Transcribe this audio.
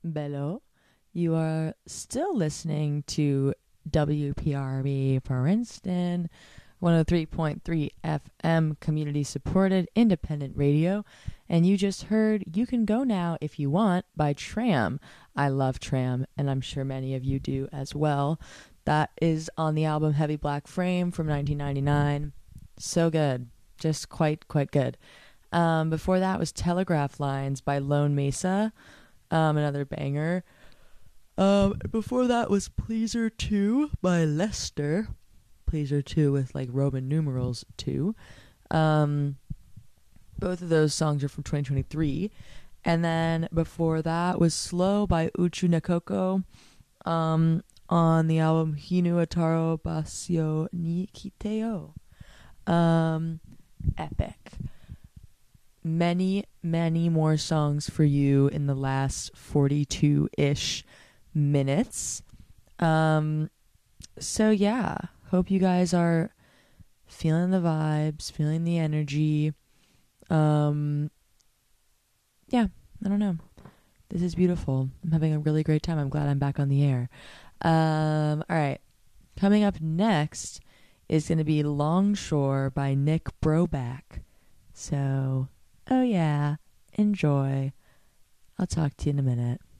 Bello. You are still listening to WPRB Princeton, 103.3 FM, community supported independent radio. And you just heard You Can Go Now If You Want by Tram. I love Tram, and I'm sure many of you do as well. That is on the album Heavy Black Frame from 1999. So good. Just quite good. Before that was Telegraph Lines by Lone Mesa, another banger. Before that was Pleaser 2 by Lester. Pleaser 2 with like Roman numerals 2. Both of those songs are from 2023. And then before that was Slow by Uchu Nakoko, on the album Hinu Ataro Basyo ni Kiteo. Epic. Many more songs for you in the last 42-ish minutes. So yeah, hope you guys are feeling the vibes, feeling the energy. Yeah, I don't know. This is beautiful. I'm having a really great time. I'm glad I'm back on the air. All right. Coming up next is going to be Longshore by Nick Broback. So, oh yeah, enjoy. I'll talk to you in a minute.